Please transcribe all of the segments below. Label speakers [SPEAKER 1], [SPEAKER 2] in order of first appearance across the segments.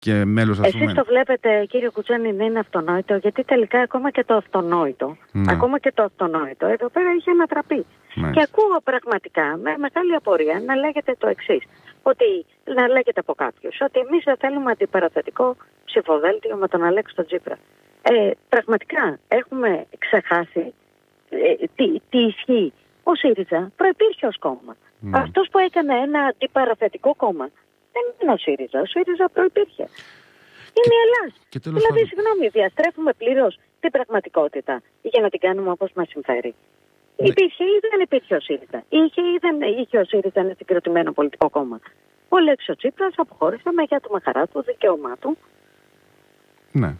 [SPEAKER 1] και μέλος ασωμένου.
[SPEAKER 2] Εσείς το βλέπετε, κύριε Κουτσάνη, να είναι αυτονόητο, γιατί τελικά ακόμα και το αυτονόητο, εδώ πέρα είχε ανατραπεί.
[SPEAKER 1] Ναι.
[SPEAKER 2] Και ακούω πραγματικά με μεγάλη απορία να λέγεται το εξής, ότι να λέγεται από κάποιους ότι εμείς δεν θέλουμε αντιπαραθετικό ψηφοδέλτιο με τον Αλέξη Τσίπρα. Πραγματικά έχουμε ξεχάσει τι ισχύει. Ο ΣΥΡΙΖΑ προϋπήρχε ως κόμμα. Αυτός που έκανε ένα αντιπαραθετικό κόμμα δεν είναι ο ΣΥΡΙΖΑ. Ο ΣΥΡΙΖΑ προϋπήρχε. Είναι η Ελλάδα. Δηλαδή, συγγνώμη, διαστρέφουμε πλήρως την πραγματικότητα για να την κάνουμε όπως μας συμφέρει. Ναι. Υπήρχε ή δεν υπήρχε ο ΣΥΡΙΖΑ. Είχε ή δεν είχε ο ΣΥΡΙΖΑ ένα συγκροτημένο πολιτικό κόμμα. Ο Αλέξης Τσίπρας αποχώρησε με για του χαρά του, δικαίωμά του.
[SPEAKER 1] Ναι.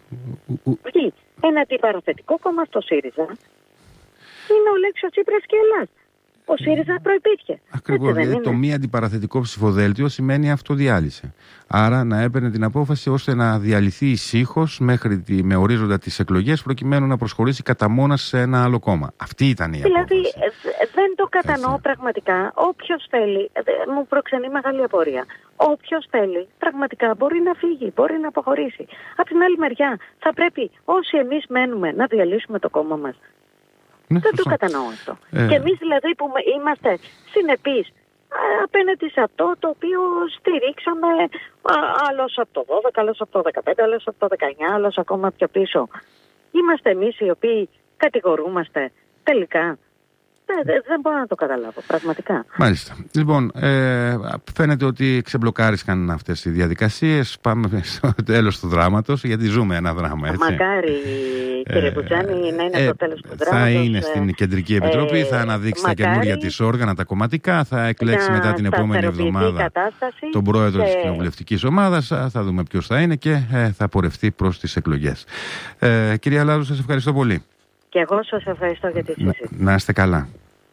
[SPEAKER 2] Ένα αντιπαραθετικό κόμμα στο ΣΥΡΙΖΑ είναι ο Αλέξης Τσίπρας και η Ελλάδα. Ο ΣΥΡΙΖΑ προϋπήρχε.
[SPEAKER 1] Ακριβώς. Δηλαδή το μη αντιπαραθετικό ψηφοδέλτιο σημαίνει αυτοδιάλυση. Άρα να έπαιρνε την απόφαση ώστε να διαλυθεί ησύχως με ορίζοντα τις εκλογές προκειμένου να προσχωρήσει κατά μόνας σε ένα άλλο κόμμα. Αυτή ήταν η απόφαση.
[SPEAKER 2] Δηλαδή δεν το κατανοώ πραγματικά. Όποιος θέλει, μου προξενεί μεγάλη απορία. Όποιος θέλει πραγματικά μπορεί να φύγει, μπορεί να αποχωρήσει. Από την άλλη μεριά θα πρέπει όσοι εμείς μένουμε να διαλύσουμε το κόμμα μας.
[SPEAKER 1] Ναι,
[SPEAKER 2] δεν το κατανοώ αυτό. Και εμείς δηλαδή που είμαστε συνεπείς απέναντι σε αυτό το οποίο στηρίξαμε άλλος από το 12, άλλος από το 15, άλλος από το 19, άλλος ακόμα πιο πίσω. Είμαστε εμείς οι οποίοι κατηγορούμαστε τελικά. Δεν μπορώ να το καταλάβω, πραγματικά.
[SPEAKER 1] Μάλιστα. Λοιπόν, φαίνεται ότι ξεμπλοκάρισαν αυτές οι διαδικασίες. Πάμε στο τέλος του δράματος, γιατί ζούμε ένα δράμα, έτσι.
[SPEAKER 2] Μακάρι, κύριε Κουτσάνη, να είναι το τέλος του δράματος.
[SPEAKER 1] Θα είναι στην Κεντρική Επιτροπή, θα αναδείξει τα καινούργια της όργανα, τα κομματικά, θα εκλέξει μετά την επόμενη εβδομάδα τον πρόεδρο της κοινοβουλευτικής ομάδας. Θα δούμε ποιος θα είναι και θα πορευτεί προς τις εκλογές. Κυρία Λάζου, σας ευχαριστώ πολύ.
[SPEAKER 2] Και εγώ σας ευχαριστώ για τη συζήτηση.
[SPEAKER 1] Να είστε καλά.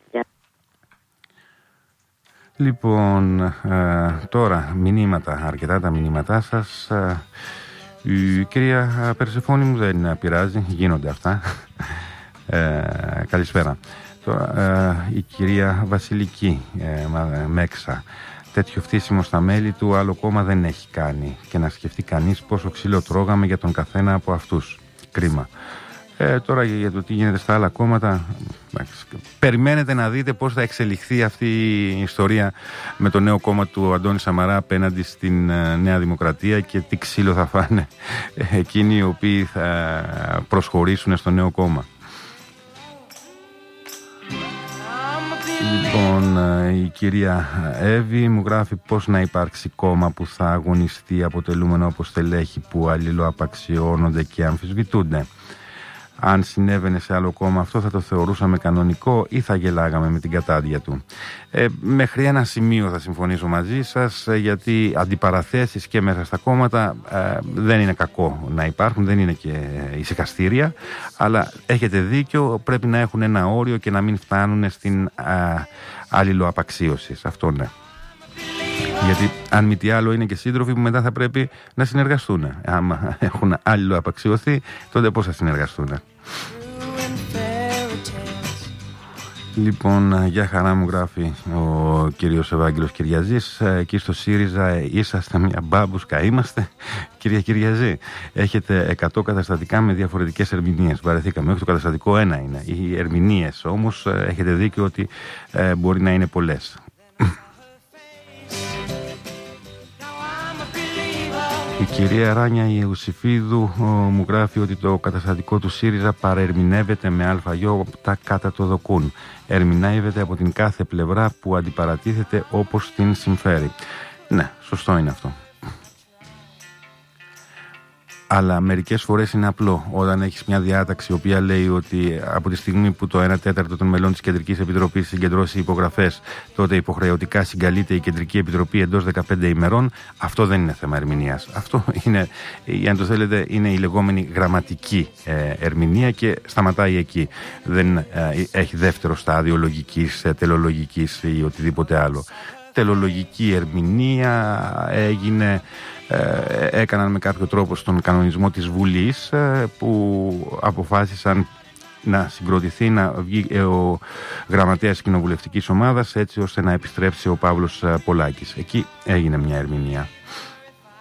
[SPEAKER 1] Λοιπόν, τώρα μηνύματα, αρκετά τα μηνύματά σας. Η κυρία Περσεφόνη μου δεν πειράζει, γίνονται αυτά. Καλησπέρα. Τώρα, η κυρία Βασιλική Μέξα. Τέτοιο φτύσιμο στα μέλη του άλλο κόμμα δεν έχει κάνει. Και να σκεφτεί κανείς πόσο ξύλο τρώγαμε για τον καθένα από αυτούς. Κρίμα. Τώρα για το τι γίνεται στα άλλα κόμματα, περιμένετε να δείτε πώς θα εξελιχθεί αυτή η ιστορία με το νέο κόμμα του Αντώνη Σαμαρά απέναντι στην Νέα Δημοκρατία και τι ξύλο θα φάνε εκείνοι οι οποίοι θα προσχωρήσουν στο νέο κόμμα. Λοιπόν, η κυρία Εύη μου γράφει πώς να υπάρξει κόμμα που θα αγωνιστεί αποτελούμενο από στελέχη που αλληλοαπαξιώνονται και αμφισβητούνται. Αν συνέβαινε σε άλλο κόμμα αυτό θα το θεωρούσαμε κανονικό ή θα γελάγαμε με την κατάδια του. Μέχρι ένα σημείο θα συμφωνήσω μαζί σας, γιατί αντιπαραθέσεις και μέσα στα κόμματα δεν είναι κακό να υπάρχουν, δεν είναι και ησυχαστήρια, αλλά έχετε δίκιο, πρέπει να έχουν ένα όριο και να μην φτάνουν στην αλληλοαπαξίωση. Αυτό ναι. Γιατί αν μη τι άλλο είναι και σύντροφοι που μετά θα πρέπει να συνεργαστούν. Άμα έχουν αλληλοαπαξιωθεί, τότε πώς θα συνεργαστούν. Λοιπόν, για χαρά μου γράφει ο κύριος Ευάγγελος Κυριαζής. Εκεί στο ΣΥΡΙΖΑ είσαστε μια μπάμπουσκα, είμαστε. Κυρία Κυριαζή, έχετε 100 καταστατικά με διαφορετικές ερμηνείες. Βαρεθήκαμε, όχι το καταστατικό ένα είναι. Οι ερμηνείες όμως έχετε δίκιο ότι μπορεί να είναι πολλές. Η κυρία Ράνια Ιουσιφίδου μου γράφει ότι το καταστατικό του ΣΥΡΙΖΑ παρερμηνεύεται με αλφαγιώτα κατά το δοκούν. Ερμηνεύεται από την κάθε πλευρά που αντιπαρατίθεται όπως την συμφέρει. Ναι, σωστό είναι αυτό. Αλλά μερικές φορές είναι απλό. Όταν έχεις μια διάταξη η οποία λέει ότι από τη στιγμή που το 1/4 των μελών της Κεντρικής Επιτροπής συγκεντρώσει υπογραφές, τότε υποχρεωτικά συγκαλείται η Κεντρική Επιτροπή εντός 15 ημερών, αυτό δεν είναι θέμα ερμηνείας. Αυτό είναι, αν το θέλετε, είναι η λεγόμενη γραμματική ερμηνεία και σταματάει εκεί. Δεν έχει δεύτερο στάδιο λογικής, τελολογικής ή οτιδήποτε άλλο. Τελολογική ερμηνεία έκαναν με κάποιο τρόπο στον κανονισμό της Βουλής που αποφάσισαν να συγκροτηθεί, να βγει ο γραμματέας της κοινοβουλευτικής ομάδας έτσι ώστε να επιστρέψει ο Παύλος Πολάκης. Εκεί έγινε μια ερμηνεία.